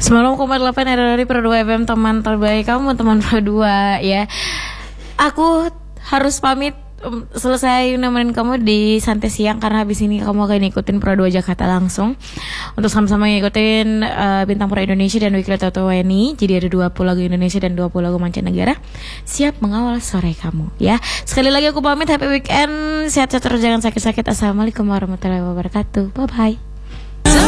90,8 RRI Pro 2 FM, teman terbaik kamu, teman Pro 2 ya. Aku harus pamit, selesai nemenin kamu di santai siang karena habis ini kamu akan ikutin Pro 2 Jakarta langsung untuk sama-sama ngikutin Bintang Pro Indonesia dan Weekly Toto WNI. Jadi ada 20 lagu Indonesia dan 20 lagu mancanegara siap mengawal sore kamu ya. Sekali lagi aku pamit, happy weekend, sehat-sehat terus, jangan sakit-sakit. Assalamualaikum warahmatullahi wabarakatuh, bye bye.